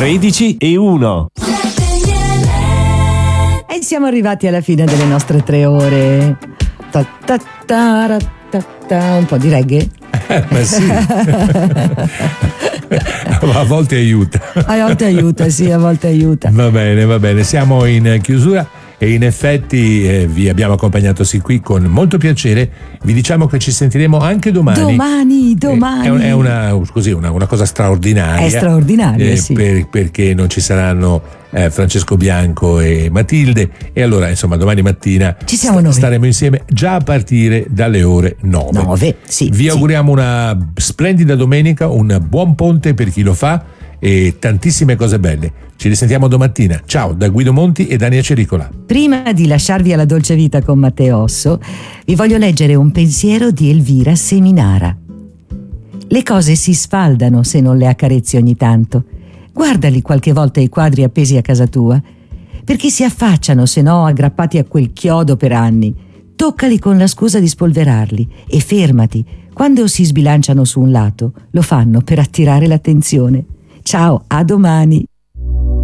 13:01. E siamo arrivati alla fine delle nostre 3 ore. Un po' di reggae? Ma sì. A volte aiuta. A volte aiuta, sì, a volte aiuta. Va bene, siamo in chiusura e in effetti vi abbiamo accompagnato sin qui con molto piacere. Vi diciamo che ci sentiremo anche domani. Domani. È una cosa straordinaria. È straordinaria, sì. Perché non ci saranno Francesco Bianco e Matilde, e allora insomma domani mattina ci siamo noi. Staremo insieme già a partire dalle ore 9. Sì, vi auguriamo una splendida domenica, un buon ponte per chi lo fa e tantissime cose belle. Ci risentiamo domattina. Ciao da Guido Monti e Dania Cericola. Prima di lasciarvi alla dolce vita con Matteo Osso, vi voglio leggere un pensiero di Elvira Seminara. Le cose si sfaldano se non le accarezzi ogni tanto. Guardali qualche volta i quadri appesi a casa tua, perché si affacciano se no aggrappati a quel chiodo per anni. Toccali con la scusa di spolverarli e fermati. Quando si sbilanciano su un lato, lo fanno per attirare l'attenzione. Ciao, a domani.